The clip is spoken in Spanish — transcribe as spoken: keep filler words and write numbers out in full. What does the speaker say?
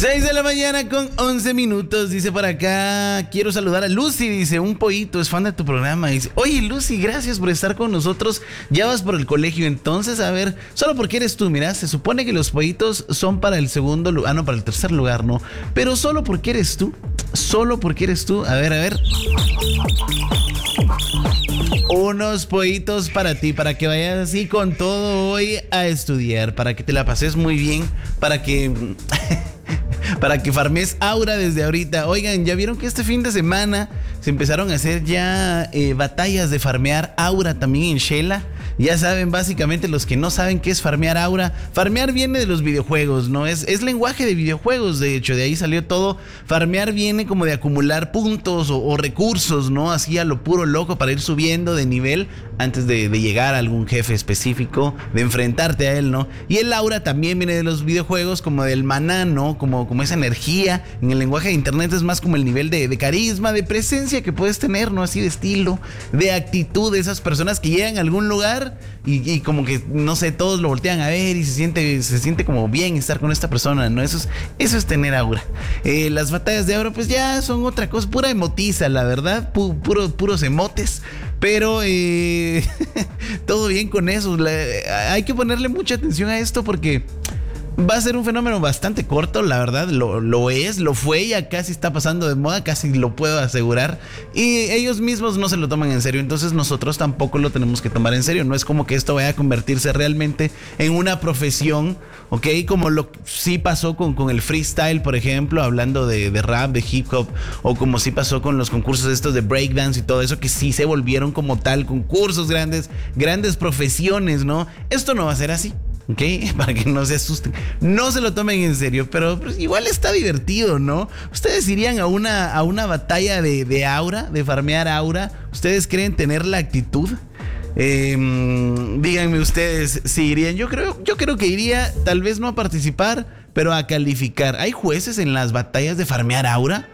seis de la mañana con once minutos, dice por acá, quiero saludar a Lucy, dice, un pollito, es fan de tu programa, dice, oye Lucy, gracias por estar con nosotros, ya vas por el colegio, entonces, a ver, solo porque eres tú, mira, se supone que los pollitos son para el segundo lugar, ah, no, para el tercer lugar, no, pero solo porque eres tú, solo porque eres tú, a ver, a ver, unos pollitos para ti, para que vayas así con todo hoy a estudiar, para que te la pases muy bien, para que... para que farmes aura desde ahorita. Oigan, ¿ya vieron que este fin de semana se empezaron a hacer ya eh, batallas de farmear aura también en Shela? Ya saben, básicamente los que no saben qué es farmear aura, farmear viene de los videojuegos, ¿no? Es, es lenguaje de videojuegos, de hecho, de ahí salió todo. Farmear viene como de acumular puntos o, o recursos, ¿no? Así a lo puro loco para ir subiendo de nivel antes de, de llegar a algún jefe específico, de enfrentarte a él, ¿no? Y el aura también viene de los videojuegos, como del maná, ¿no? Como, como esa energía. En el lenguaje de internet es más como el nivel de, de carisma, de presencia que puedes tener, ¿no? Así de estilo, de actitud de esas personas que llegan a algún lugar y, y como que, no sé, todos lo voltean a ver y se siente, se siente como bien estar con esta persona, ¿no? Eso es, eso es tener aura. Eh, las batallas de aura pues ya son otra cosa, pura emotiza, la verdad, pu, puro, puros emotes. Pero eh, todo bien con eso. La, hay que ponerle mucha atención a esto porque va a ser un fenómeno bastante corto, la verdad, lo, lo es, lo fue, ya casi está pasando de moda, casi lo puedo asegurar. Y ellos mismos no se lo toman en serio, entonces nosotros tampoco lo tenemos que tomar en serio. No es como que esto vaya a convertirse realmente en una profesión, ¿ok? Como lo sí pasó con, con el freestyle, por ejemplo, hablando de, de rap, de hip hop, o como sí pasó con los concursos estos de breakdance y todo eso, que sí se volvieron como tal concursos grandes, grandes profesiones, ¿no? Esto no va a ser así. ¿Ok? Para que no se asusten. No se lo tomen en serio, pero pues, igual está divertido, ¿no? ¿Ustedes irían a una, a una batalla de, de aura, de farmear aura? ¿Ustedes creen tener la actitud? Eh, díganme ustedes si irían. Yo creo, yo creo que iría, tal vez no a participar, pero a calificar. ¿Hay jueces en las batallas de farmear aura?